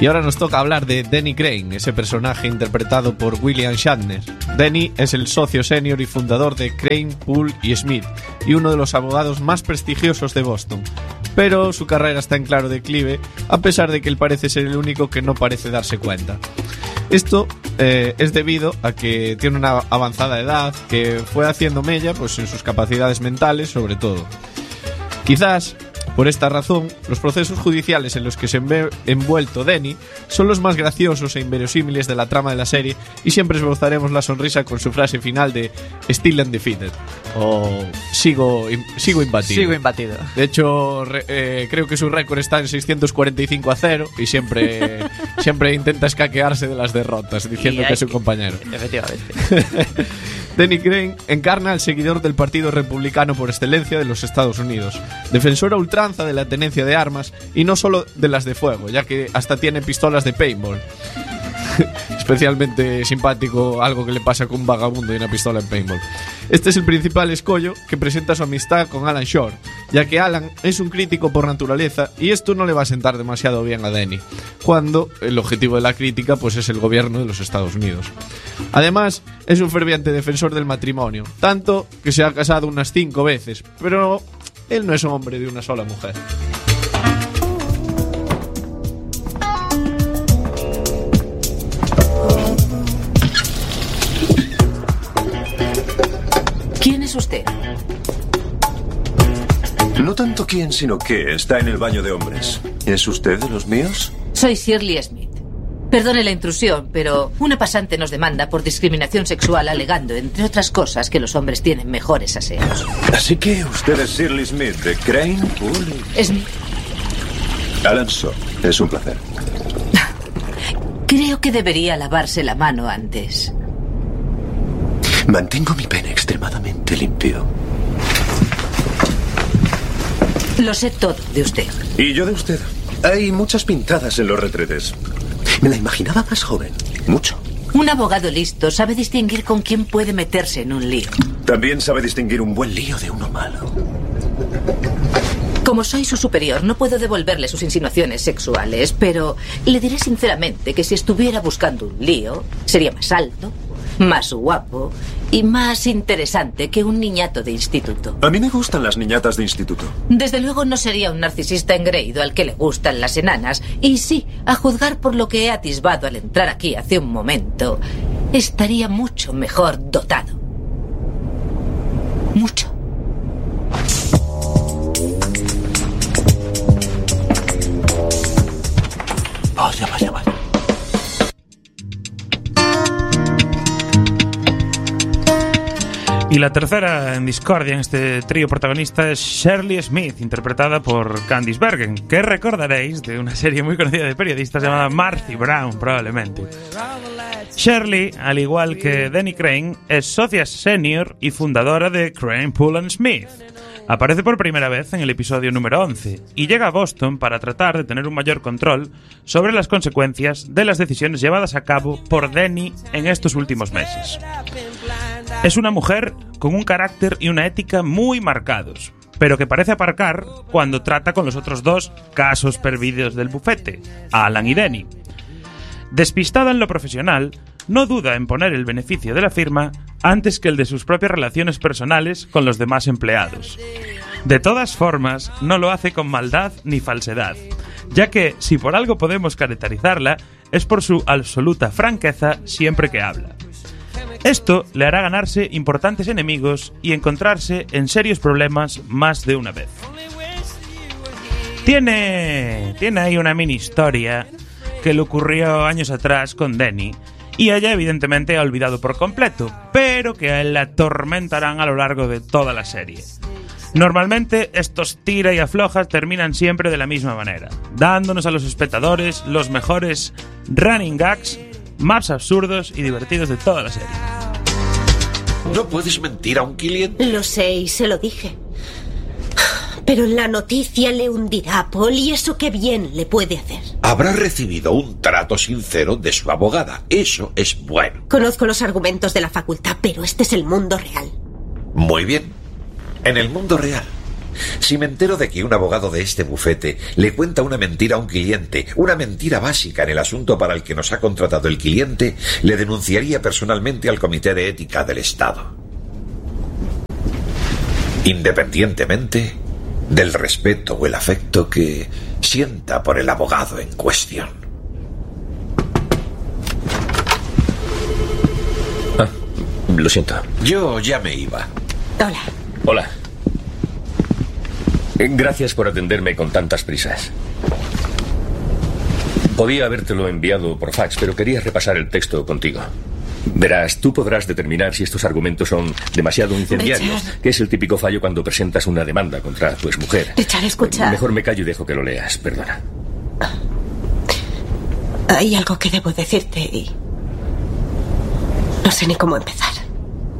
Y ahora nos toca hablar de Danny Crane, ese personaje interpretado por William Shatner. Danny es el socio senior y fundador de Crane, Poole y Smith, y uno de los abogados más prestigiosos de Boston. Pero su carrera está en claro declive, a pesar de que él parece ser el único que no parece darse cuenta. Esto es debido a que tiene una avanzada edad que fue haciendo mella pues, en sus capacidades mentales, sobre todo. Quizás, por esta razón, los procesos judiciales en los que se ve envuelto Danny son los más graciosos e inverosímiles de la trama de la serie, y siempre esbozaremos la sonrisa con su frase final de "Still undefeated" o sigo imbatido. Sigo imbatido. De hecho, creo que su récord está en 645-0 y siempre intenta escaquearse de las derrotas, diciendo que es su compañero. Efectivamente. Danny Crane encarna al seguidor del Partido Republicano por excelencia de los Estados Unidos, defensor a ultranza de la tenencia de armas y no solo de las de fuego, ya que hasta tiene pistolas de paintball. Especialmente simpático algo que le pasa con un vagabundo y una pistola en paintball. Este es el principal escollo que presenta su amistad con Alan Shore, ya que Alan es un crítico por naturaleza y esto no le va a sentar demasiado bien a Danny, cuando el objetivo de la crítica pues es el gobierno de los Estados Unidos. Además, es un ferviente defensor del matrimonio, tanto que se ha casado unas 5 veces, pero él no es hombre de una sola mujer. ¿Quién es usted? No tanto quién, sino qué. Está en el baño de hombres. ¿Es usted de los míos? Soy Shirley Smith. Perdone la intrusión, pero una pasante nos demanda por discriminación sexual alegando, entre otras cosas, que los hombres tienen mejores aseos. Así que usted es Shirley Smith, de Crane, Poole... Smith. Alan Shore, es un placer. Creo que debería lavarse la mano antes. Mantengo mi pene extremadamente limpio. Lo sé todo de usted. Y yo de usted. Hay muchas pintadas en los retretes. Me la imaginaba más joven. Mucho. Un abogado listo sabe distinguir con quién puede meterse en un lío. También sabe distinguir un buen lío de uno malo. Como soy su superior, no puedo devolverle sus insinuaciones sexuales, pero le diré sinceramente que si estuviera buscando un lío, sería más alto, más guapo y más interesante que un niñato de instituto. A mí me gustan las niñatas de instituto. Desde luego no sería un narcisista engreído al que le gustan las enanas. Y sí, a juzgar por lo que he atisbado al entrar aquí hace un momento, estaría mucho mejor dotado. Mucho. Vaya, vaya, vaya. Y la tercera en discordia en este trío protagonista es Shirley Smith, interpretada por Candice Bergen, que recordaréis de una serie muy conocida de periodistas llamada Marcy Brown, probablemente. Shirley, al igual que Danny Crane, es socia senior y fundadora de Crane, Poole & Smith. Aparece por primera vez en el episodio número 11 y llega a Boston para tratar de tener un mayor control sobre las consecuencias de las decisiones llevadas a cabo por Danny en estos últimos meses. Es una mujer con un carácter y una ética muy marcados, pero que parece aparcar cuando trata con los otros dos casos perdidos del bufete, Alan y Danny. Despistada en lo profesional, no duda en poner el beneficio de la firma antes que el de sus propias relaciones personales con los demás empleados. De todas formas, no lo hace con maldad ni falsedad, ya que si por algo podemos caracterizarla es por su absoluta franqueza siempre que habla. Esto le hará ganarse importantes enemigos y encontrarse en serios problemas más de una vez. Tiene ahí una mini historia que le ocurrió años atrás con Danny y ella evidentemente ha olvidado por completo, pero que a él le atormentarán a lo largo de toda la serie. Normalmente estos tira y aflojas terminan siempre de la misma manera, dándonos a los espectadores los mejores running gags más absurdos y divertidos de toda la serie. No puedes mentir a un cliente. Lo sé y se lo dije. Pero la noticia le hundirá a Paul y eso qué bien le puede hacer. Habrá recibido un trato sincero de su abogada. Eso es bueno. Conozco los argumentos de la facultad, pero este es el mundo real. Muy bien. En el mundo real, Si me entero de que un abogado de este bufete le cuenta una mentira a un cliente, una mentira básica en el asunto para el que nos ha contratado el cliente, le denunciaría personalmente al Comité de Ética del Estado. Independientemente del respeto o el afecto que sienta por el abogado en cuestión. Lo siento. Yo ya me iba. Hola. Hola. Gracias por atenderme con tantas prisas. Podía habértelo enviado por fax, pero quería repasar el texto contigo. Verás, tú podrás determinar si estos argumentos son demasiado incendiarios, Richard. que es el típico fallo cuando presentas una demanda contra tu exmujer. Richard, escucha. Mejor me callo y dejo que lo leas, perdona. Hay algo que debo decirte y no sé ni cómo empezar.